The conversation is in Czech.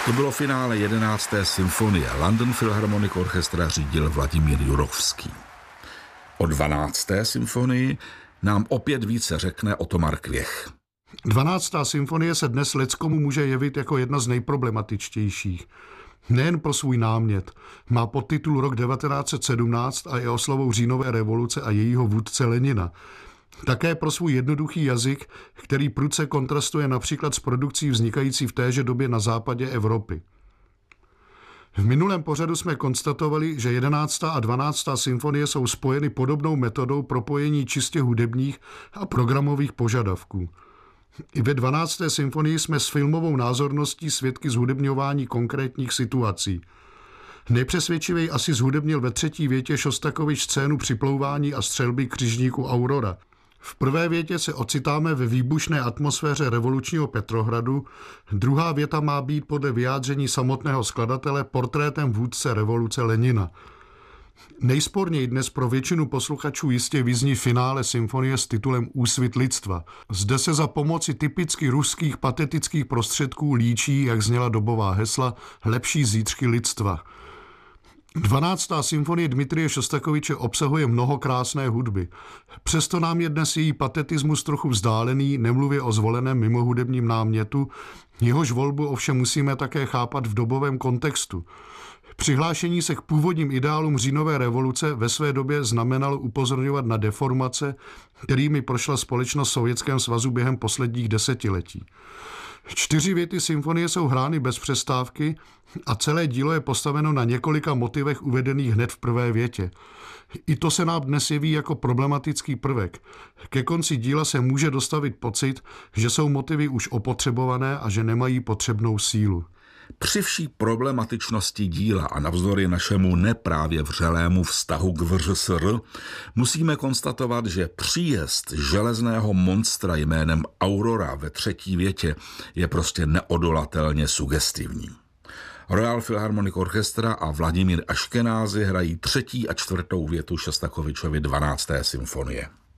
To bylo finále 11. symfonie. London Philharmonic Orchestra řídil Vladimír Jurovský. O 12. symfonii nám opět více řekne Otomar Kvěch. 12. symfonie se dnes leckomu může jevit jako jedna z nejproblematičtějších. Nejen pro svůj námět. Má podtitul Rok 1917 a je oslavou říjnové revoluce a jejího vůdce Lenina. Také pro svůj jednoduchý jazyk, který prudce kontrastuje například s produkcí vznikající v téže době na západě Evropy. V minulém pořadu jsme konstatovali, že 11. a 12. symfonie jsou spojeny podobnou metodou propojení čistě hudebních a programových požadavků. I ve 12. symfonii jsme s filmovou názorností svědky zhudebňování konkrétních situací. Nejpřesvědčivěji asi zhudebnil ve třetí větě Šostakovič scénu připlouvání a střelby křižníku Aurora. V prvé větě se ocitáme ve výbušné atmosféře revolučního Petrohradu, druhá věta má být podle vyjádření samotného skladatele portrétem vůdce revoluce Lenina. Nejsporněji dnes pro většinu posluchačů jistě vyzní finále symfonie s titulem Úsvit lidstva. Zde se za pomoci typicky ruských patetických prostředků líčí, jak zněla dobová hesla, lepší zítřky lidstva. 12. symfonie Dmitrije Šostakoviče obsahuje mnoho krásné hudby. Přesto nám je dnes její patetismus trochu vzdálený, nemluvě o zvoleném mimohudebním námětu, jehož volbu ovšem musíme také chápat v dobovém kontextu. Přihlášení se k původním ideálům říjnové revoluce ve své době znamenalo upozorňovat na deformace, kterými prošla společnost v Sovětském svazu během posledních desetiletí. 4 věty symfonie jsou hrány bez přestávky a celé dílo je postaveno na několika motivech uvedených hned v prvé větě. I to se nám dnes jeví jako problematický prvek. Ke konci díla se může dostavit pocit, že jsou motivy už opotřebované a že nemají potřebnou sílu. Při vší problematičnosti díla a navzdory našemu neprávě vřelému vztahu k VŘSR musíme konstatovat, že příjezd železného monstra jménem Aurora ve třetí větě je prostě neodolatelně sugestivní. Royal Philharmonic Orchestra a Vladimír Aškenázy hrají třetí a čtvrtou větu Šostakovičovy 12. symfonie.